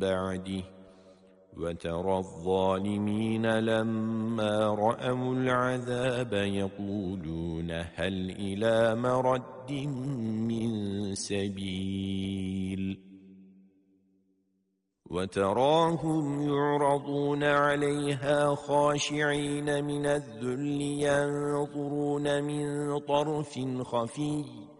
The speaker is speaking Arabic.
بعده وترى الظالمين لما رأوا العذاب يقولون هل إلى مرد من سبيل وتراهم يعرضون عليها خاشعين من الذل ينظرون من طرف خفي